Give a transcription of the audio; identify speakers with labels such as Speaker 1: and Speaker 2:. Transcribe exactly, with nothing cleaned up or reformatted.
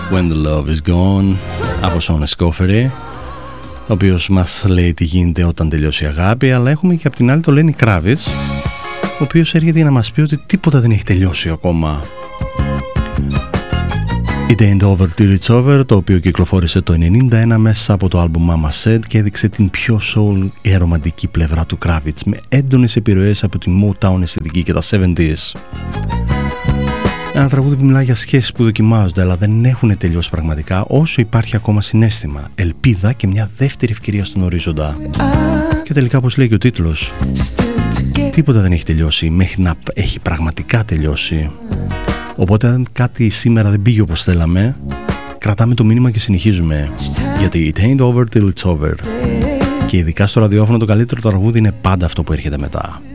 Speaker 1: When the Love is Gone από Sean Escoffery, ο οποίος μας λέει τι γίνεται όταν τελειώσει η αγάπη, αλλά έχουμε και απ' την άλλη το Lenny Kravitz, ο οποίος έρχεται για να μας πει ότι τίποτα δεν έχει τελειώσει ακόμα. It Ain't Over Till It's Over, το οποίο κυκλοφόρησε το ενενήντα ένα μέσα από το άλμπουμ Mama Said και έδειξε την πιο soul και ρομαντική πλευρά του Kravitz με έντονες επιρροές από την Motown αισθητική και τα εβδομήντα. Ένα τραγούδι που μιλάει για σχέσεις που δοκιμάζονται αλλά δεν έχουν τελειώσει πραγματικά όσο υπάρχει ακόμα συναίσθημα, ελπίδα και μια δεύτερη ευκαιρία στον ορίζοντα. Και τελικά, όπως λέει και ο τίτλος, τίποτα δεν έχει τελειώσει μέχρι να έχει πραγματικά τελειώσει. Οπότε αν κάτι σήμερα δεν πήγε όπως θέλαμε, κρατάμε το μήνυμα και συνεχίζουμε, γιατί it ain't over till it's over. Και ειδικά στο ραδιόφωνο το καλύτερο τραγούδι είναι πάντα αυτό που έρχεται μετά.